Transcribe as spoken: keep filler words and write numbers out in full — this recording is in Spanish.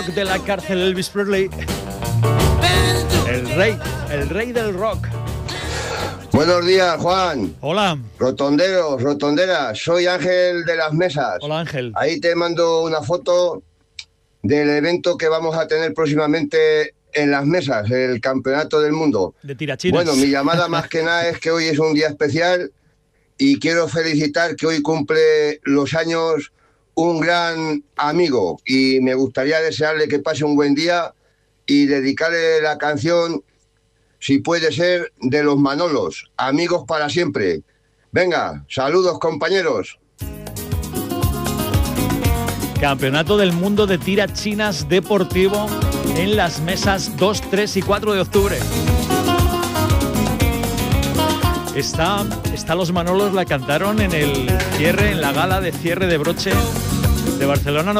rock de la cárcel, Elvis Presley. El rey, el rey del rock. Buenos días, Juan. Hola. Rotonderos, rotonderas, soy Ángel de las Mesas. Hola, Ángel. Ahí te mando una foto del evento que vamos a tener próximamente en Las Mesas, el Campeonato del Mundo. De tirachinas. Bueno, mi llamada más que nada es que hoy es un día especial y quiero felicitar que hoy cumple los años un gran amigo y me gustaría desearle que pase un buen día y dedicarle la canción, si puede ser, de los Manolos, Amigos para siempre. Venga, saludos, compañeros. Campeonato del Mundo de tirachinas deportivo en Las Mesas, dos, tres y cuatro de octubre. Está, está Los Manolos, la cantaron en el cierre, en la gala de cierre de broche de Barcelona